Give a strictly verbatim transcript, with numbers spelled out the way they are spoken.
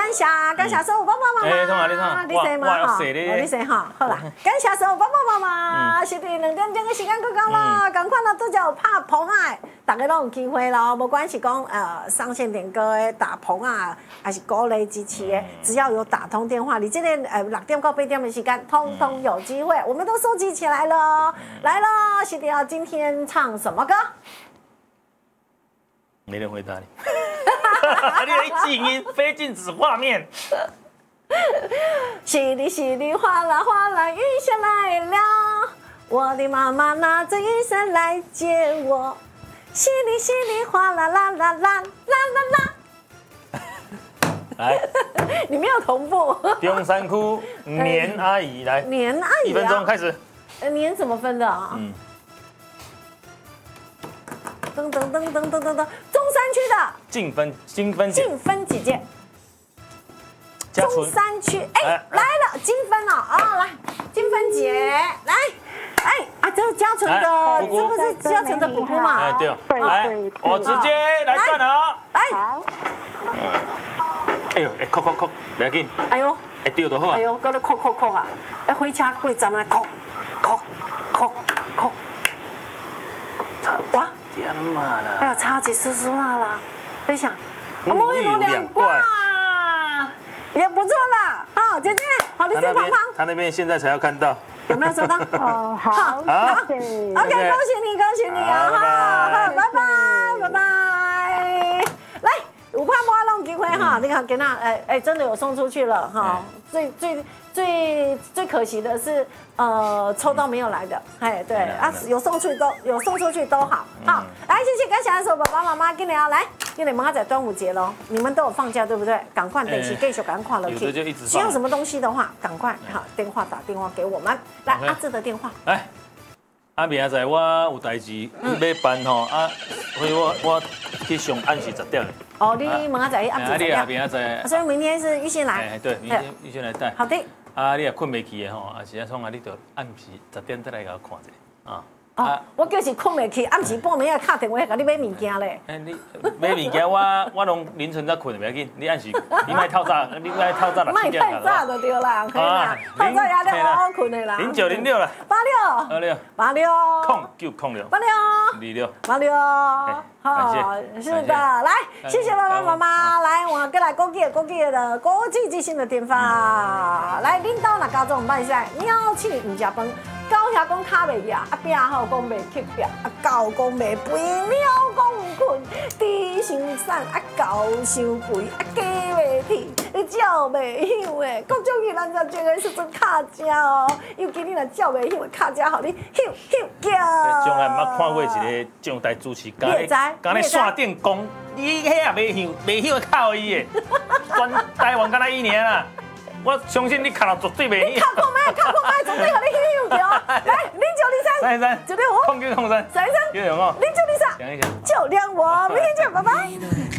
感谢感谢所有爸爸妈妈，你说嘛哈，你说哈，好啦，感谢所有爸爸妈妈，是伫两点钟的时间过到咯，赶快啦，都叫有拍棚啊，大家都有机会咯，无关系讲呃上线点歌的打棚啊，还是鼓励支持的，只要有打通电话，你这个呃六点到八点的时间，通通有机会，我们都收集起来了，来咯，是的要今天唱什么歌？ 没人回答你，你的静音非静止画面。 淅沥淅沥哗啦哗啦，雨下来了，我的妈妈拿着雨伞来接我。淅沥淅沥哗啦啦啦啦啦啦啦。 来， 你没有同步。 中山区年阿姨来， 年阿姨、啊， 一分钟开始。 呃，年怎么分的啊？嗯。噔噔噔噔噔噔噔，中山区的静芬，金芬姐， 静芬姐姐。中山区，哎、欸，来了，金芬了啊，来，金芬姐，来，哎，啊，这是嘉诚的，这不是嘉诚的姑姑嘛？ 哎，对哦，来，我直接来算了啊， 来， 哎呦，哎，扣扣扣，不要紧， 哎呦， 哎，丢就好啊， 哎呦，搁咧扣扣扣啊，哎，火车过站来扣扣扣扣，哇！ 天妈啦！ 哎呀，超级酥酥辣啦！分享， 沐浴两罐， 也不错啦。好，姐姐，好的，在旁旁。 他那边现在才要看到， 有没有收到？ 哦，好， 好 ，OK， 恭喜你，恭喜你啊！好，拜拜，拜拜。来，五块摩龙机会哈，你看给他，哎哎，真的有送出去了哈。最最最最可惜的是。呃，抽到没有来的，哎，对啊，有送出去都有送出去都好，好，来，谢谢感谢所有爸爸妈妈，今年要来，今年马上在端午节喽，你们都有放假对不对？赶快等起继续赶快了， 有的就一直需要什么东西的话，赶快好电话打电话给我们，来阿志的电话， 来，啊明仔载我有代志要办吼，啊，所以我我去上按时十点。 哦，你明仔载按时十点， 明仔载， 所以明天是玉鑫来， 哎，对，明天玉鑫来带， 好的。 啊，你也困袂去的吼，啊是啊，创啊，你就暗时十点再来甲我看者啊。 哦，我就是困袂去，暗时半暝啊，敲电话甲你买物件咧。 哎，你买物件，我我拢凌晨才困，袂要紧。你按时，你莫透早，你莫透早六七点。 莫太早就对啦，可以啦。透早也得好好困的啦。 零九零六啦。 八六。 八六。 八六。 空九空六。 八六。 二六。 八六。好，是的，来，谢谢爸爸妈妈，来，我过来国际国际的国际之星的电话，来，领导那家总歹势，鸟鼠唔食饭。狗遐讲卡袂夹，啊饼吼讲袂吸壁，啊狗讲袂肥，鸟讲唔困，猪伤瘦，啊狗伤肥，啊鸡袂啼，鸟袂响诶，各种鱼咱才觉得是做卡食哦，尤其你若鸟袂响诶卡食，互你响响叫。 从来捌看过一个上台主持， 你会知？ 刚咧线顶讲，你遐也袂响，袂响靠伊诶，全台湾敢若伊尔啦。我相信你看到绝对袂响。靠靠麦，靠靠麦，绝对互你响响叫。来，零九零三， 三三， 九六五， 空九空三， 三三， 九六五， 零九零三， 讲一讲， 九两我，明天见，拜拜。